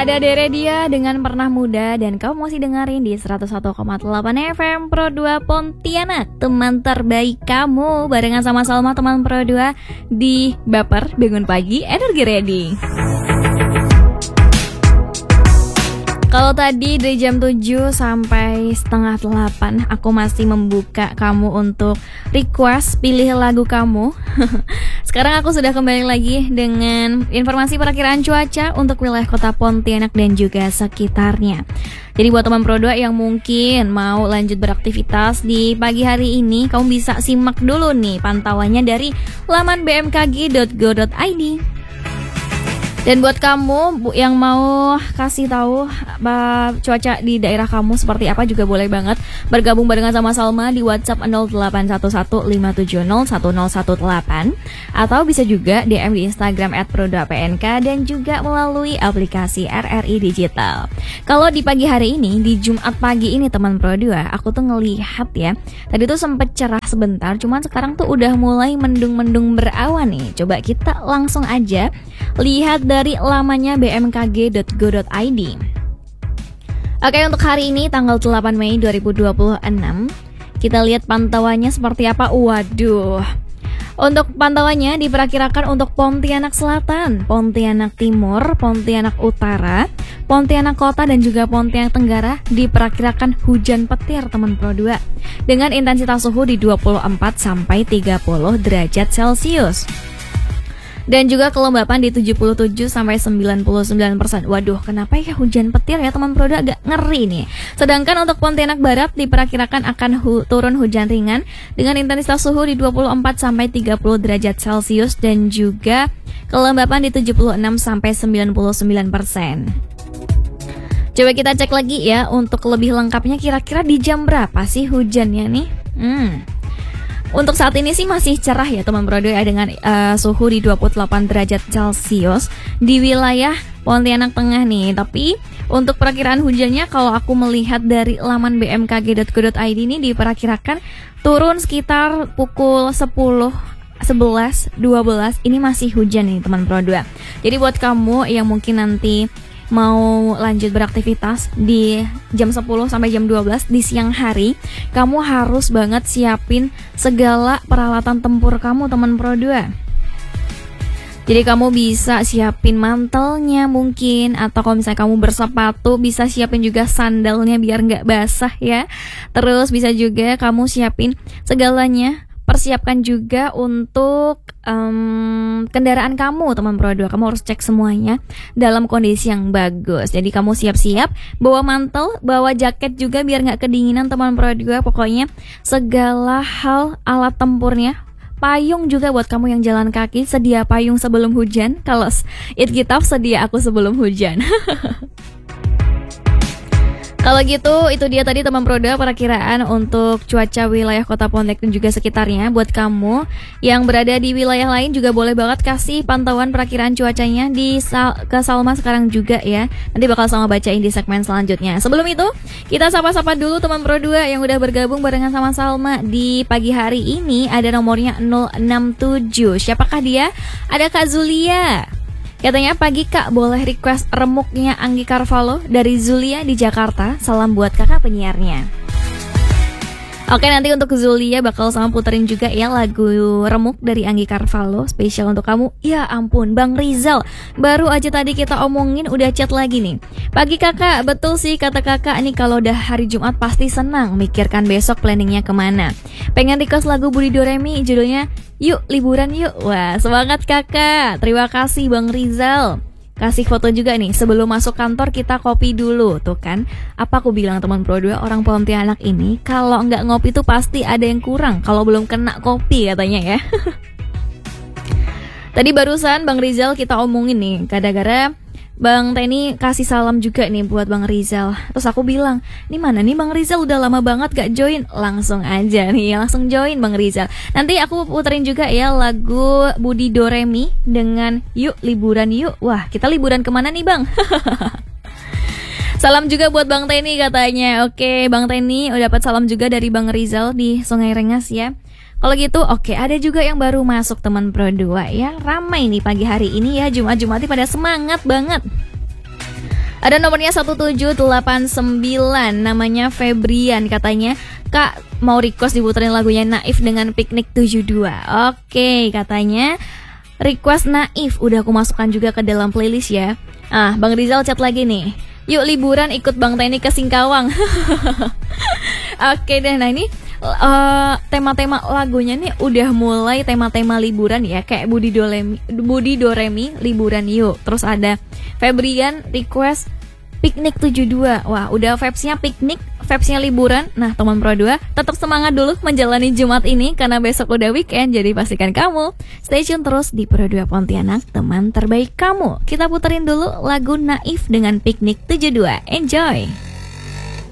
Ada Dere Dia dengan Pernah Muda. Dan kamu masih dengerin di 101,8 FM Pro 2 Pontianak, teman terbaik kamu. Barengan sama Salma, teman Pro 2 di Baper Bangun Pagi Energi Ready. Kalau tadi dari jam 7 sampai setengah 8 aku masih membuka kamu untuk request pilih lagu kamu. Sekarang aku sudah kembali lagi dengan informasi perakiraan cuaca untuk wilayah kota Pontianak dan juga sekitarnya. Jadi buat teman Pro 2 yang mungkin mau lanjut beraktivitas di pagi hari ini, kamu bisa simak dulu nih pantauannya dari laman bmkg.go.id. Dan buat kamu yang mau kasih tahu cuaca di daerah kamu seperti apa juga boleh banget bergabung barengan sama Salma di WhatsApp 081157010118 atau bisa juga DM di Instagram @pro2pnk dan juga melalui aplikasi RRI Digital. Kalau di pagi hari ini, di Jumat pagi ini teman Pro 2, aku tuh ngelihat ya, tadi tuh sempet cerah sebentar, cuman sekarang tuh udah mulai mendung-mendung berawan nih. Coba kita langsung aja lihat dari lamannya bmkg.go.id. Oke, untuk hari ini tanggal 8 Mei 2026, kita lihat pantauannya seperti apa. Waduh. Untuk pantauannya diperkirakan untuk Pontianak Selatan, Pontianak Timur, Pontianak Utara, Pontianak Kota dan juga Pontianak Tenggara diperkirakan hujan petir teman Pro 2 dengan intensitas suhu di 24 sampai 30 derajat Celcius. Dan juga kelembapan di 77 sampai 99%. Waduh, kenapa ya hujan petir ya teman Pro 2, agak ngeri nih. Sedangkan untuk Pontianak Barat diperkirakan akan turun hujan ringan dengan intensitas suhu di 24 sampai 30 derajat Celcius dan juga kelembapan di 76 sampai 99%. Coba kita cek lagi ya untuk lebih lengkapnya, kira-kira di jam berapa sih hujannya nih? Untuk saat ini sih masih cerah ya teman Pro 2 ya, dengan suhu di 28 derajat Celcius di wilayah Pontianak Tengah nih. Tapi untuk perakiraan hujannya kalau aku melihat dari laman bmkg.go.id ini diperkirakan turun sekitar pukul 10, 11, 12 ini masih hujan nih teman Pro 2. Jadi buat kamu yang mungkin nanti mau lanjut beraktivitas di jam 10 sampai jam 12 di siang hari, kamu harus banget siapin segala peralatan tempur kamu teman Pro 2. Jadi kamu bisa siapin mantelnya mungkin, atau kalau misalnya kamu bersepatu bisa siapin juga sandalnya biar nggak basah ya. Terus bisa juga kamu siapin segalanya. Persiapkan juga untuk kendaraan kamu teman Pro 2. Kamu harus cek semuanya dalam kondisi yang bagus. Jadi kamu siap-siap bawa mantel, bawa jaket juga biar gak kedinginan teman Pro 2. Pokoknya segala hal alat tempurnya. Payung juga buat kamu yang jalan kaki, sedia payung sebelum hujan. Kalau Itkitab sedia aku sebelum hujan. Kalau gitu, itu dia tadi teman Pro 2 perakiraan untuk cuaca wilayah kota Pontianak dan juga sekitarnya. Buat kamu yang berada di wilayah lain juga boleh banget kasih pantauan perakiraan cuacanya ke Salma sekarang juga ya. Nanti bakal Salma bacain di segmen selanjutnya. Sebelum itu, kita sapa-sapa dulu teman Pro 2 yang udah bergabung barengan sama Salma di pagi hari ini. Ada nomornya 067. Siapakah dia? Ada Kak Zulia. Katanya, pagi Kak, boleh request remuknya Anggi Carvalho dari Zulia di Jakarta. Salam buat kakak penyiarnya. Oke, nanti untuk Zulia bakal sama puterin juga ya lagu remuk dari Anggi Carvalho, spesial untuk kamu. Ya ampun, Bang Rizal, baru aja tadi kita omongin udah chat lagi nih. Pagi kakak, betul sih kata kakak nih, kalau udah hari Jumat pasti senang mikirkan besok planningnya kemana. Pengen request lagu Budi Doremi, judulnya Yuk Liburan Yuk. Wah, semangat kakak. Terima kasih Bang Rizal. Kasih foto juga nih, sebelum masuk kantor kita kopi dulu. Tuh kan, apa aku bilang teman Pro 2, orang Pontianak ini kalau nggak ngopi tuh pasti ada yang kurang kalau belum kena kopi katanya ya. Tadi barusan Bang Rizal kita omongin nih, gara-gara Bang Teni kasih salam juga nih buat Bang Rizal. Terus aku bilang, ini mana nih Bang Rizal, udah lama banget gak join. Langsung aja nih, langsung join Bang Rizal. Nanti aku puterin juga ya lagu Budi Doremi dengan Yuk Liburan Yuk. Wah, kita liburan kemana nih Bang? Salam juga buat Bang Teni katanya. Oke, Bang Teni udah dapat salam juga dari Bang Rizal di Sungai Rengas ya. Kalau gitu, oke, ada juga yang baru masuk teman Pro 2 ya. Ramai nih pagi hari ini ya, Jumat-Jumati pada semangat banget. Ada nomornya 1789, namanya Febrian, katanya Kak mau request diputerin lagunya Naif dengan Piknik 72. Oke, katanya request Naif udah aku masukkan juga ke dalam playlist ya. Bang Rizal chat lagi nih, yuk liburan ikut Bang Teni ke Singkawang. Oke deh, nah ini tema-tema lagunya nih udah mulai tema-tema liburan ya, kayak Budi Doremi liburan yuk. Terus ada Febrian request Piknik 72. Wah, udah vibes-nya piknik, vibes-nya liburan. Nah, teman Pro 2, tetap semangat dulu menjalani Jumat ini karena besok udah weekend. Jadi pastikan kamu stay tune terus di Pro 2 Pontianak, teman terbaik kamu. Kita puterin dulu lagu Naif dengan Piknik 72. Enjoy.